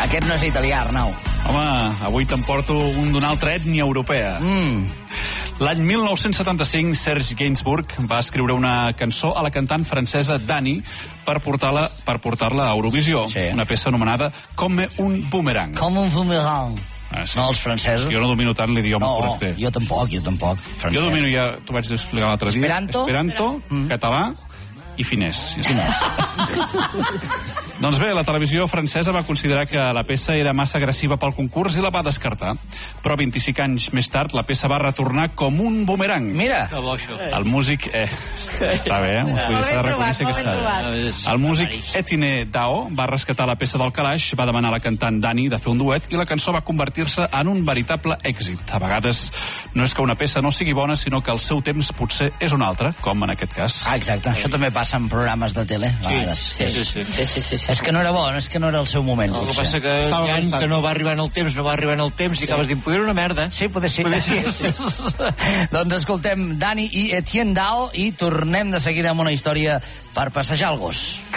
Aquest no és italià, Arnau. Home, avui t'emporto un d'una altra ètnia europea. L'any 1975, Serge Gainsbourg va escriure una cançó a la cantant francesa Dani per portar-la a Eurovisió. Sí. Una peça anomenada Comme un boomerang. Com un boomerang. Sí. No, els francesos. Jo no domino tant l'idioma foraster. Jo tampoc. Francès. Jo domino ja, t'ho vaig explicar l'altre dia. Esperanto, català i finès. Doncs bé, la televisió francesa va considerar que la peça era massa agressiva pel concurs i la va descartar. Però 25 anys més tard, la peça va retornar com un boomerang. Mira. El músic... està bé, s'ha de reconèixer que està bé. El músic Etienne Dao va rescatar la peça del calaix, va demanar a la cantant Dani de fer un duet i la cançó va convertir-se en un veritable èxit. A vegades no és que una peça no sigui bona, sinó que el seu temps potser és un altre, com en aquest cas. Ah, exacte. Això també passa en programes de tele. Sí. És que no era bo, és que no era el seu moment. El que passa que hi ha any que no va arribar en el temps, i acabes dient, poder una merda. Sí, poder sí. Doncs escoltem Dani i Etienne Dao i tornem de seguida amb una història per passejar el gos.